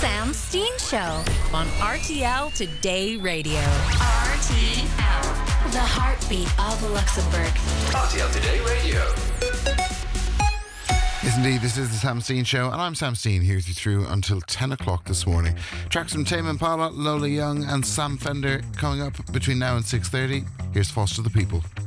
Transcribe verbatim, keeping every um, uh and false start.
Sam Steen Show on R T L Today Radio. R T L, the heartbeat of Luxembourg. R T L Today Radio. Yes, indeed, this is the Sam Steen Show, and I'm Sam Steen, here with you through until ten o'clock this morning. Tracks from Tame Impala, Lola Young and Sam Fender coming up between now and six thirty. Here's Foster the People.